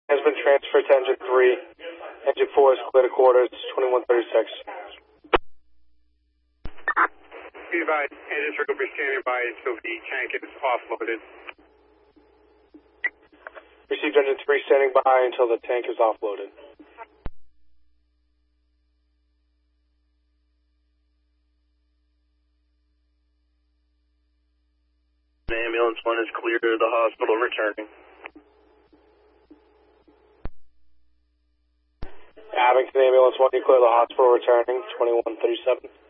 has been transferred to engine 3. Engine 4 is clear to quarters, 2136. Be advised, engine 3 will be standing by until the tank is offloaded. Received engine 3 standing by until the tank is offloaded. Ambulance 1 is clear to the hospital returning. Abington Ambulance 1, you clear the hospital returning, 2137.